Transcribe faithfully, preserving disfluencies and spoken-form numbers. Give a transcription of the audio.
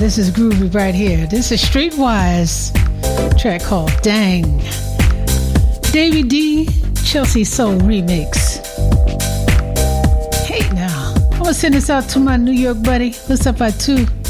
this is groovy right here. This is Streetwise, track called Dang. Davey D, Chelsea Soul remix. Hey now, I'm gonna send this out to my New York buddy. What's up, I too?